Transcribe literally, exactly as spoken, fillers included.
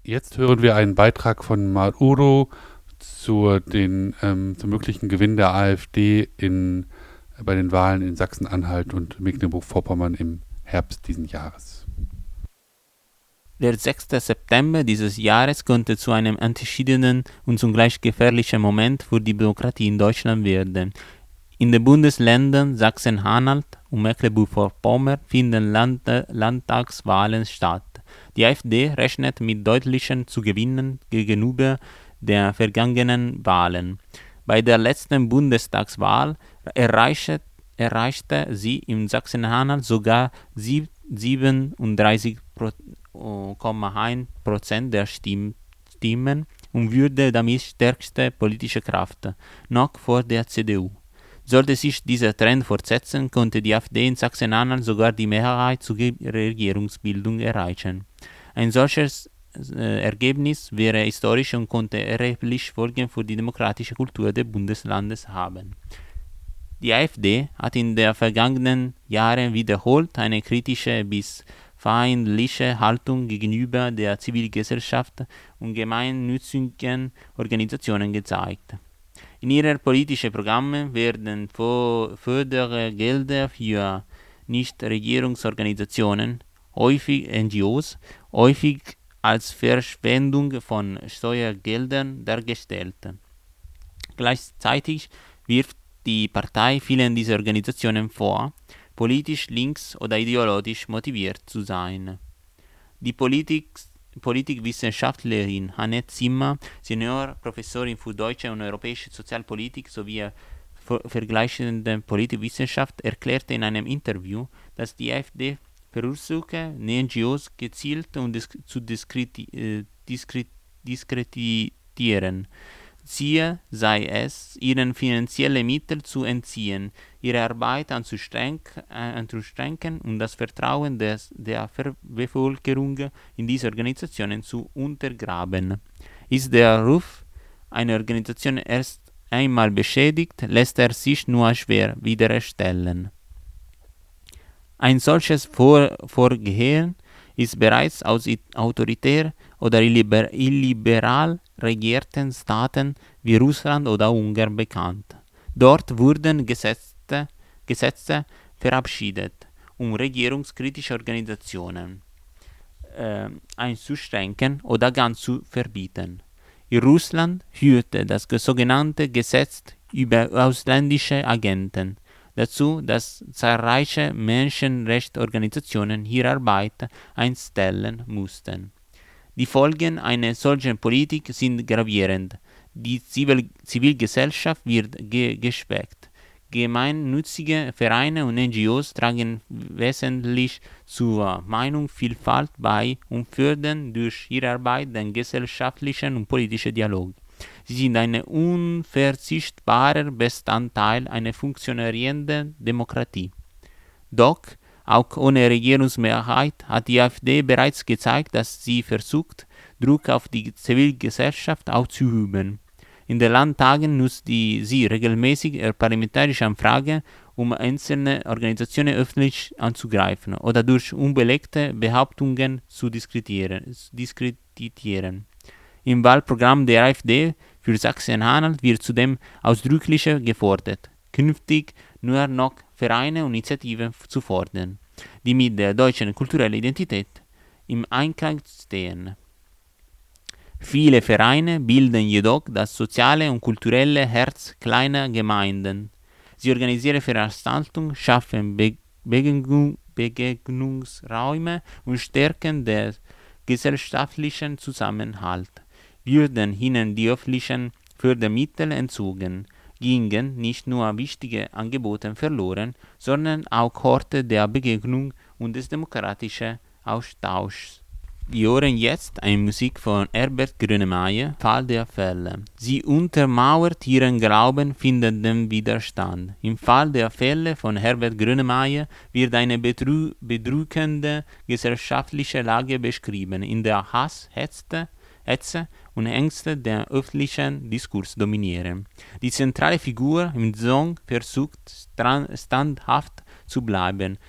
Jetzt hören wir einen Beitrag von Maduro zu den, ähm, zum möglichen Gewinn der AfD in, bei den Wahlen in Sachsen-Anhalt und Mecklenburg-Vorpommern im Herbst diesen Jahres. Der sechste September dieses Jahres könnte zu einem entscheidenden und zugleich gefährlichen Moment für die Demokratie in Deutschland werden. In den Bundesländern Sachsen-Anhalt und Mecklenburg-Vorpommern finden Land Landtagswahlen statt. Die AfD rechnet mit deutlichen Zugewinnen gegenüber den vergangenen Wahlen. Bei der letzten Bundestagswahl erreichte, erreichte sie in Sachsen-Anhalt sogar siebenunddreißig Komma eins Prozent der Stimmen und würde damit stärkste politische Kraft, noch vor der C D U. Sollte sich dieser Trend fortsetzen, könnte die AfD in Sachsen-Anhalt sogar die Mehrheit zur Regierungsbildung erreichen. Ein solches äh, Ergebnis wäre historisch und könnte erheblich Folgen für die demokratische Kultur des Bundeslandes haben. Die AfD hat in den vergangenen Jahren wiederholt eine kritische bis feindliche Haltung gegenüber der Zivilgesellschaft und gemeinnützigen Organisationen gezeigt. In ihren politischen Programmen werden Fördergelder für Nichtregierungsorganisationen, häufig N G Os, häufig als Verschwendung von Steuergeldern dargestellt. Gleichzeitig wirft die Partei vielen dieser Organisationen vor, politisch links oder ideologisch motiviert zu sein. Die Politik Politikwissenschaftlerin Annette Zimmer, Seniorprofessorin für deutsche und europäische Sozialpolitik sowie vergleichende Politikwissenschaft, erklärte in einem Interview, dass die AfD versuche, N G Os gezielt und disk zu diskreti äh, diskret diskreditieren. Ziel sei es, ihnen finanzielle Mittel zu entziehen, ihre Arbeit anzustrengen, anzustrengen und das Vertrauen des, der Bevölkerung in diese Organisationen zu untergraben. Ist der Ruf einer Organisation erst einmal beschädigt, lässt er sich nur schwer wiederherstellen. Ein solches Vor Vorgehen ist bereits aus autoritär oder illiber illiberal regierten Staaten wie Russland oder Ungarn bekannt. Dort wurden Gesetze, Gesetze verabschiedet, um regierungskritische Organisationen äh, einzuschränken oder ganz zu verbieten. In Russland führte das sogenannte Gesetz über ausländische Agenten dazu, dass zahlreiche Menschenrechtsorganisationen ihre Arbeit einstellen mussten. Die Folgen einer solchen Politik sind gravierend. Die Zivil Zivilgesellschaft wird ge geschwächt. Gemeinnützige Vereine und N G Os tragen wesentlich zur Meinungsvielfalt bei und fördern durch ihre Arbeit den gesellschaftlichen und politischen Dialog. Sie sind ein unverzichtbarer Bestandteil einer funktionierenden Demokratie. Doch auch ohne Regierungsmehrheit hat die AfD bereits gezeigt, dass sie versucht, Druck auf die Zivilgesellschaft auszuüben. In den Landtagen nutzt die, sie regelmäßig parlamentarische Anfragen, um einzelne Organisationen öffentlich anzugreifen oder durch unbelegte Behauptungen zu diskreditieren. Im Wahlprogramm der AfD für Sachsen-Anhalt wird zudem ausdrücklich gefordert, künftig nur noch Vereine und Initiativen zu fordern, die mit der deutschen kulturellen Identität im Einklang stehen. Viele Vereine bilden jedoch das soziale und kulturelle Herz kleiner Gemeinden. Sie organisieren Veranstaltungen, schaffen Be Begegnung, Begegnungsräume und stärken den gesellschaftlichen Zusammenhalt. Würden ihnen die öffentlichen Fördermittel entzogen, gingen nicht nur wichtige Angebote verloren, sondern auch Orte der Begegnung und des demokratischen Austauschs. Wir hören jetzt eine Musik von Herbert Grönemeyer, Fall der Fälle. Sie untermauert ihren glaubensfindenden Widerstand. Im Fall der Fälle von Herbert Grönemeyer wird eine bedrü bedrückende gesellschaftliche Lage beschrieben, in der Hass, Hetze, Hetze und Ängste den öffentlichen Diskurs dominieren. Die zentrale Figur im Song versucht standhaft zu bleiben,